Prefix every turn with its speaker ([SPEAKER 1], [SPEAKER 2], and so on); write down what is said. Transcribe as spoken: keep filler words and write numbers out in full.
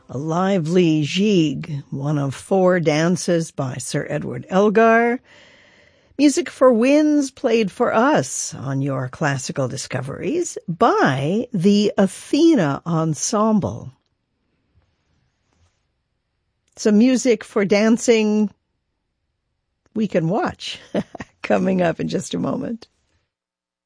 [SPEAKER 1] A lively gigue, one of four dances by Sir Edward Elgar. Music for Winds played for us on your classical discoveries by the Athena Ensemble. Some music for dancing we can watch coming up in just a moment.